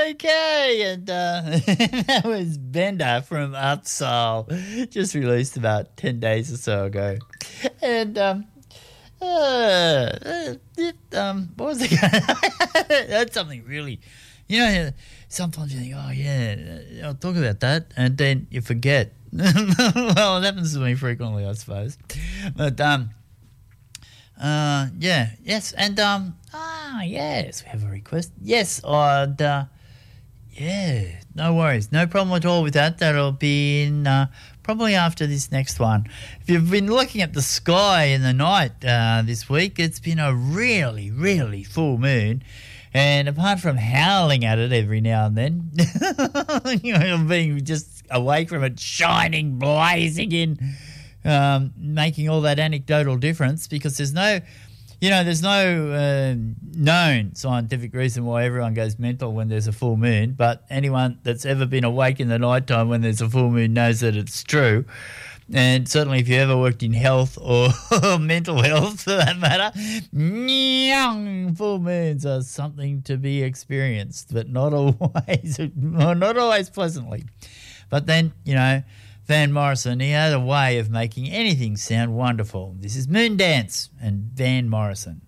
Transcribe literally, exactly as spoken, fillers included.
Okay, and uh, that was Bender from Upsoul, just released about ten days or so ago. And um, uh, uh, it, um, what was it? That's something really, you know, sometimes you think, oh yeah, I'll talk about that, and then you forget. Well, it happens to me frequently, I suppose. But um, uh, yeah, yes, and um, ah, yes, we have a request. Yes, and uh, yeah, no worries, no problem at all with that. That'll be in uh, probably after this next one. If you've been looking at the sky in the night uh, this week, it's been a really, really full moon. And apart from howling at it every now and then, you know, being just awake from it, shining, blazing in, um, making all that anecdotal difference, because there's no, you know, there's no uh, known scientific reason why everyone goes mental when there's a full moon, but anyone that's ever been awake in the nighttime when there's a full moon knows that it's true. And certainly if you ever worked in health or mental health for that matter, full moons are something to be experienced, but not always, not always pleasantly. But then, you know, Van Morrison, he had a way of making anything sound wonderful. This is Moondance and Van Morrison.